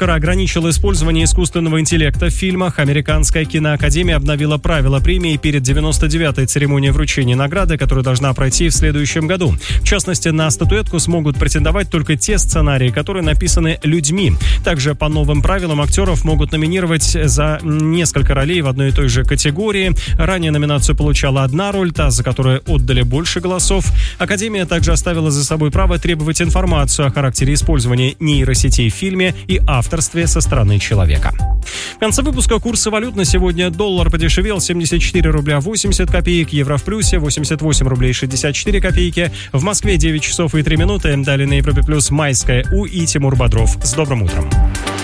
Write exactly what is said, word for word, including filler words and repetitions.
«Оскара» ограничил использование искусственного интеллекта в фильмах. Американская киноакадемия обновила правила премии перед девяносто девятой церемонией вручения награды, которая должна пройти в следующем году. В частности, на статуэтку смогут претендовать только те сценарии, которые написаны людьми. Также по новым правилам актеров могут номинировать за несколько ролей в одной и той же категории. Ранее номинацию получала одна роль, та, за которую отдали больше голосов. Академия также оставила за собой право требовать информацию о характере использования нейросетей в фильме и авторстве со стороны человека. В конце выпуска курсы валют на сегодня. Доллар подешевел семьдесят четыре рубля восемьдесят копеек, евро в плюсе восемьдесят восемь рублей шестьдесят четыре копейки. В Москве девять часов и три минуты. Далее на Европе плюс майская У и Тимур Бодров. С добрым утром.